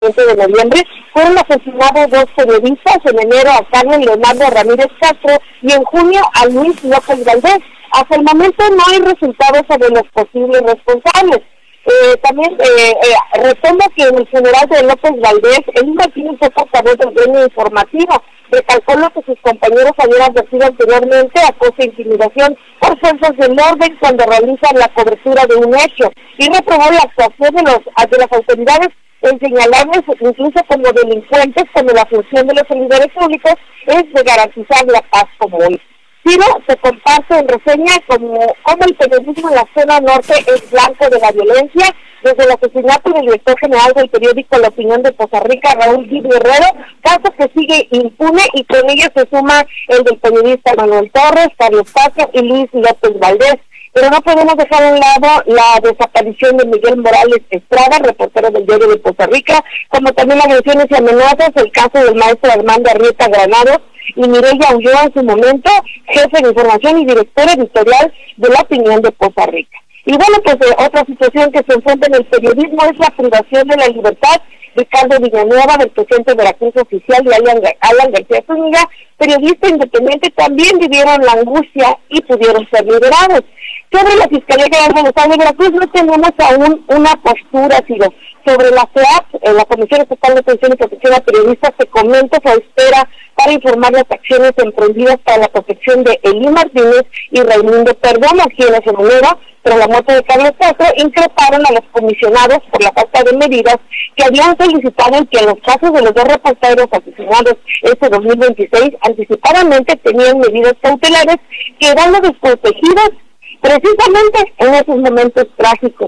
de noviembre, fueron asesinados 2 periodistas, en enero a Carlos Leonardo Ramírez Castro y en junio a Luis López Valdés. Hasta el momento no hay resultados sobre los posibles responsables. También retomo que en el funeral de López Valdés, Elí Martínez fue portavoz del gremio informativo. Recalcó lo que sus compañeros habían advertido anteriormente, acoso e intimidación por fuerzas del orden cuando realizan la cobertura de un hecho, y reprobó la actuación de las autoridades en señalarles incluso como delincuentes, cuando la función de los servidores públicos es de garantizar la paz común. Ciro se comparte en reseña como el periodismo en la zona norte es blanco de la violencia, desde el asesinato del director general del periódico La Opinión de Poza Rica, Raúl Gil Guerrero, caso que sigue impune, y con ello se suma el del periodista Manuel Torres, Carlos Castro y Luis López Valdés. Pero no podemos dejar a un lado la desaparición de Miguel Morales Estrada, reportero del diario de Poza Rica, como también agresiones y amenazas, el caso del maestro Armando Arrieta Granados y Mireya Ulloa, en su momento jefe de información y director editorial de La Opinión de Poza Rica. Y bueno, pues otra situación que se enfrenta en el periodismo es la privación de la libertad de Ricardo Villanueva, del presidente de Veracruz oficial, y Alan García Zúñiga, periodista independiente, también vivieron la angustia y pudieron ser liberados. Sobre la Fiscalía General del Estado de Veracruz no tenemos aún una postura, sino sobre la CEAP, la Comisión Estatal de Atención y Protección a Periodistas, se comenta su espera para informar las acciones emprendidas para la protección de Elí Martínez y Raimundo Perdomo, quienes en enero, tras la muerte de Carlos Castro, increparon a los comisionados por la falta de medidas que habían solicitado en que en los casos de los 2 reporteros asesinados este 2026, anticipadamente tenían medidas cautelares, quedando desprotegidas precisamente en esos momentos trágicos.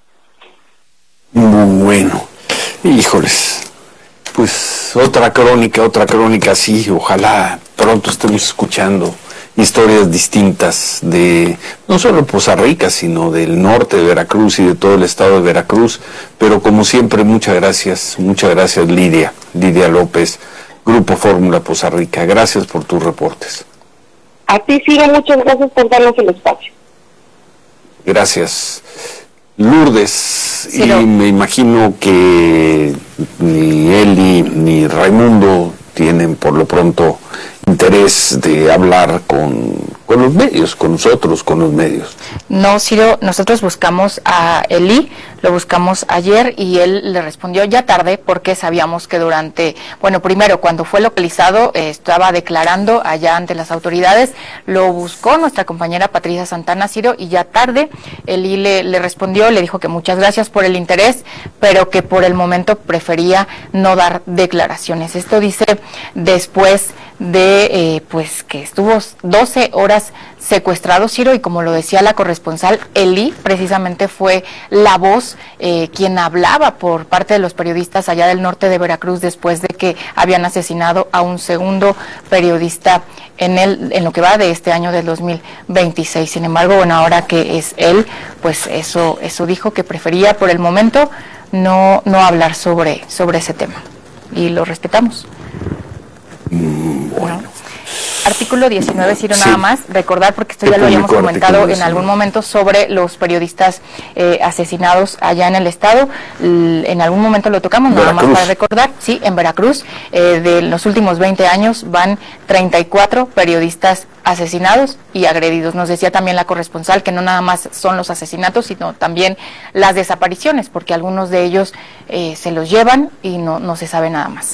Bueno, híjoles, pues otra crónica, sí, ojalá pronto estemos escuchando historias distintas de no solo Poza Rica, sino del norte de Veracruz y de todo el estado de Veracruz. Pero como siempre, muchas gracias Lidia López, Grupo Fórmula Poza Rica, gracias por tus reportes. A ti, Ciro, muchas gracias por darnos el espacio. Gracias, Lourdes. Sí, y me imagino que ni Eli ni Raimundo tienen por lo pronto interés de hablar con los medios, con nosotros, con los medios. No, Ciro, nosotros buscamos a Eli, lo buscamos ayer y él le respondió ya tarde, porque sabíamos que primero cuando fue localizado estaba declarando allá ante las autoridades, lo buscó nuestra compañera Patricia Santana, Ciro, y ya tarde Eli le respondió, le dijo que muchas gracias por el interés, pero que por el momento prefería no dar declaraciones. Esto dice después de que estuvo 12 horas secuestrado, Ciro, y como lo decía la corresponsal, Eli precisamente fue la voz quien hablaba por parte de los periodistas allá del norte de Veracruz después de que habían asesinado a un segundo periodista en lo que va de este año del 2026. Sin embargo, ahora que es él, pues eso dijo, que prefería por el momento no hablar sobre ese tema, y lo respetamos. Bueno. Artículo 19, Ciro, sí. Nada más recordar, porque esto ya lo habíamos comentado en algún momento, sobre los periodistas asesinados allá en el estado. En algún momento lo tocamos, nada más para recordar. Sí, en Veracruz, de los últimos 20 años van 34 periodistas asesinados y agredidos. Nos decía también la corresponsal que no nada más son los asesinatos, sino también las desapariciones, porque algunos de ellos se los llevan y no se sabe nada más.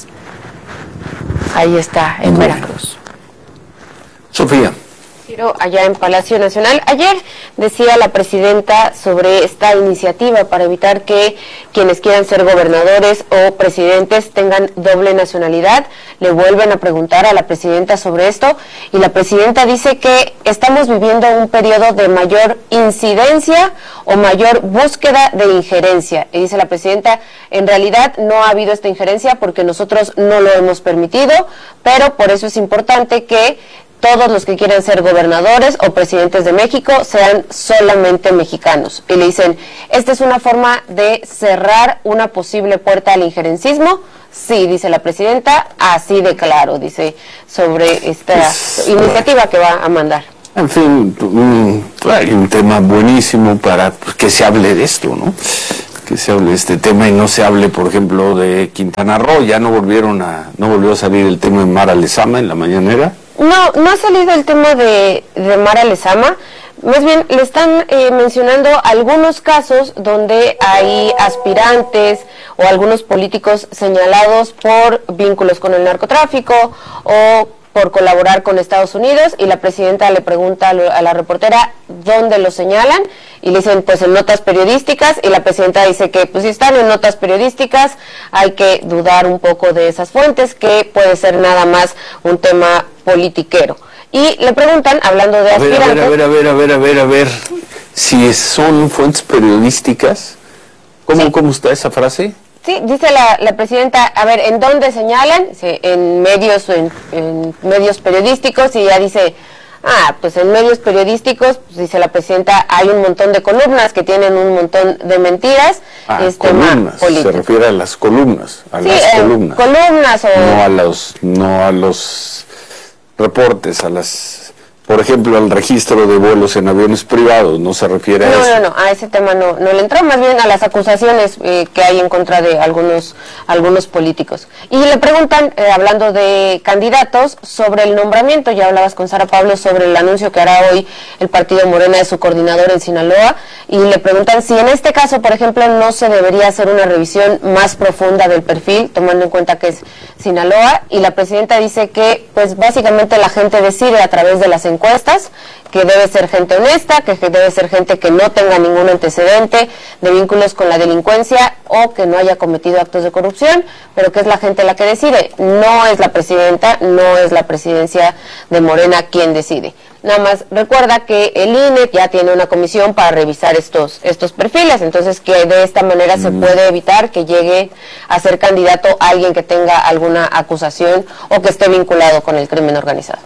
Ahí está, en Veracruz. Sofía. Allá en Palacio Nacional. Ayer decía la presidenta sobre esta iniciativa para evitar que quienes quieran ser gobernadores o presidentes tengan doble nacionalidad. Le vuelven a preguntar a la presidenta sobre esto, y la presidenta dice que estamos viviendo un periodo de mayor incidencia o mayor búsqueda de injerencia. Y dice la presidenta, en realidad no ha habido esta injerencia porque nosotros no lo hemos permitido, pero por eso es importante que todos los que quieran ser gobernadores o presidentes de México sean solamente mexicanos. Y le dicen, ¿esta es una forma de cerrar una posible puerta al injerencismo? Sí, dice la presidenta, así de claro, dice, sobre esta iniciativa que va a mandar. En fin, hay un tema buenísimo para que se hable de esto, ¿no? que se hable de este tema y no se hable, por ejemplo, de Quintana Roo. Ya no volvió a salir el tema de Mara Lezama en la mañanera. No ha salido el tema de Mara Lezama. Más bien le están mencionando algunos casos donde hay aspirantes o algunos políticos señalados por vínculos con el narcotráfico o por colaborar con Estados Unidos, y la presidenta le pregunta a la reportera dónde lo señalan y le dicen pues en notas periodísticas, y la presidenta dice que pues si están en notas periodísticas hay que dudar un poco de esas fuentes, que puede ser nada más un tema politiquero. Y le preguntan, hablando de aspirantes... A ver, si son fuentes periodísticas, ¿cómo está esa frase? Sí, dice la presidenta, a ver, ¿en dónde señalan? En medios, en medios periodísticos, y ella dice, pues en medios periodísticos, pues dice la presidenta, hay un montón de columnas que tienen un montón de mentiras. Columnas, se refiere a las columnas, columnas o... No a los reportes, por ejemplo, al registro de vuelos en aviones privados, no se refiere a eso. No, a ese tema no le entró, más bien a las acusaciones que hay en contra de algunos políticos. Y le preguntan, hablando de candidatos, sobre el nombramiento. Ya hablabas con Sara Pablo sobre el anuncio que hará hoy el partido Morena de su coordinador en Sinaloa, y le preguntan si en este caso, por ejemplo, no se debería hacer una revisión más profunda del perfil, tomando en cuenta que es Sinaloa, y la presidenta dice que pues básicamente la gente decide a través de las encuestas, que debe ser gente honesta, que debe ser gente que no tenga ningún antecedente de vínculos con la delincuencia o que no haya cometido actos de corrupción, pero que es la gente la que decide. No es la presidenta, no es la presidencia de Morena quien decide. Nada más recuerda que el INE ya tiene una comisión para revisar estos perfiles, entonces que de esta manera se puede evitar que llegue a ser candidato alguien que tenga alguna acusación o que esté vinculado con el crimen organizado.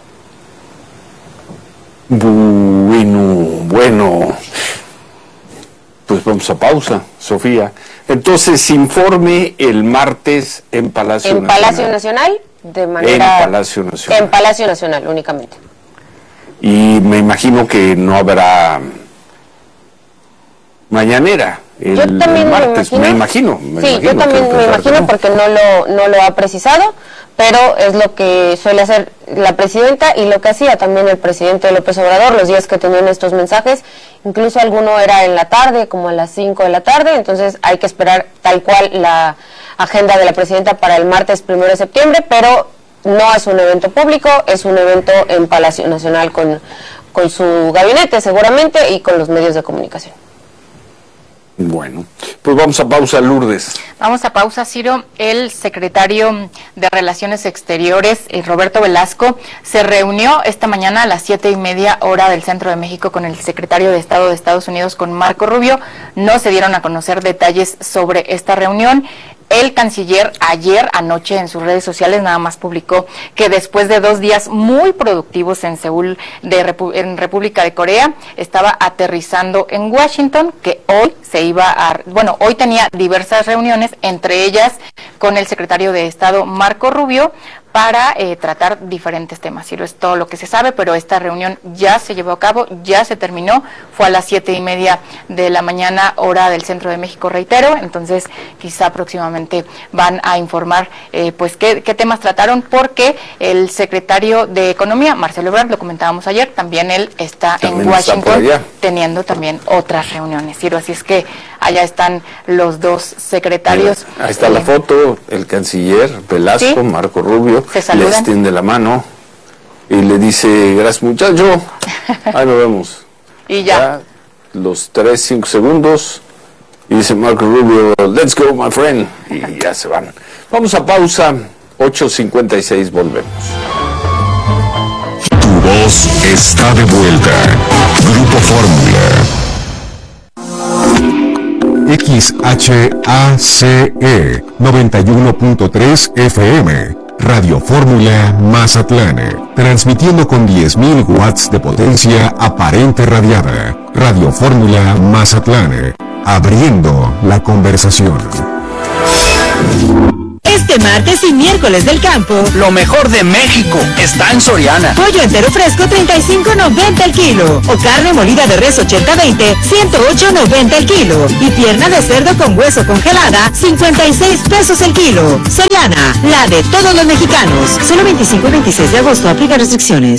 Bueno, pues vamos a pausa, Sofía. Entonces, informe el martes en Palacio Nacional. En Palacio Nacional, de manera... En Palacio Nacional. En Palacio Nacional, únicamente. Y me imagino que no habrá mañanera el martes. Me imagino. Yo también me imagino porque no lo ha precisado, pero es lo que suele hacer la presidenta y lo que hacía también el presidente López Obrador los días que tenían estos mensajes. Incluso alguno era en la tarde, como a las 5 de la tarde, entonces hay que esperar tal cual la agenda de la presidenta para el martes 1 de septiembre, pero no es un evento público, es un evento en Palacio Nacional con su gabinete seguramente y con los medios de comunicación. Bueno, pues vamos a pausa, Lourdes. Vamos a pausa, Ciro. El secretario de Relaciones Exteriores, Roberto Velasco, se reunió esta mañana a las 7:30 hora del Centro de México con el secretario de Estado de Estados Unidos, con Marco Rubio. No se dieron a conocer detalles sobre esta reunión. El canciller anoche en sus redes sociales nada más publicó que después de 2 días muy productivos en Seúl, en República de Corea, estaba aterrizando en Washington, que hoy tenía diversas reuniones, entre ellas con el secretario de Estado Marco Rubio, para tratar diferentes temas. Y es todo lo que se sabe, pero esta reunión ya se llevó a cabo, ya se terminó, fue a las 7:30 de la mañana, hora del Centro de México, reitero, entonces quizá próximamente van a informar pues qué temas trataron, porque el secretario de Economía, Marcelo Ebrard, lo comentábamos ayer, también él está en Washington teniendo también otras reuniones, Ciro, así es que allá están los dos secretarios. Mira, ahí está la foto, el canciller Velasco, ¿sí? Marco Rubio, le extiende la mano y le dice, gracias muchacho, ahí nos vemos. Y ya los 5 segundos, y dice Marco Rubio, let's go my friend, y ya se van. Vamos a pausa, 8:56, volvemos. Tu voz está de vuelta. Grupo Fórmula. XHACE 91.3 FM, Radio Fórmula Mazatlán, transmitiendo con 10.000 watts de potencia aparente radiada. Radio Fórmula Mazatlán, abriendo la conversación. Este martes y miércoles del campo. Lo mejor de México está en Soriana. Pollo entero fresco 35.90 el kilo. O carne molida de res 80-20, 108.90 el kilo. Y pierna de cerdo con hueso congelada, 56 pesos el kilo. Soriana, la de todos los mexicanos. Solo 25 y 26 de agosto, aplica restricciones.